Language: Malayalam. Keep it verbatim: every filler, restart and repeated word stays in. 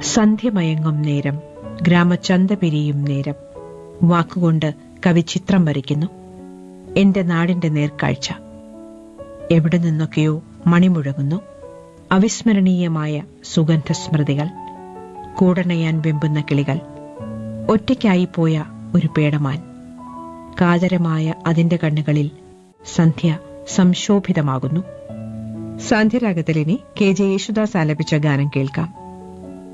സന്ധ്യമയങ്ങും നേരം, ഗ്രാമചന്ത പിരിയും നേരം, വാക്കുകൊണ്ട് കവി ചിത്രം വരയ്ക്കുന്നു. എന്റെ നാടിന്റെ നേർക്കാഴ്ച. എവിടെ നിന്നൊക്കെയോ മണിമുഴങ്ങുന്നു. അവിസ്മരണീയമായ സുഗന്ധസ്മൃതികൾ, കൂടണയാൻ വെമ്പുന്ന കിളികൾ, ഒറ്റയ്ക്കായി പോയ ഒരു പേടമാൻ. കാതരമായ അതിന്റെ കണ്ണുകളിൽ സന്ധ്യ സംശോഭിതമാകുന്നു. സാന്ധ്യരാഗത്തിൽ ഇനി കെ ജെ യേശുദാസ് ആലപിച്ച ഗാനം കേൾക്കാം.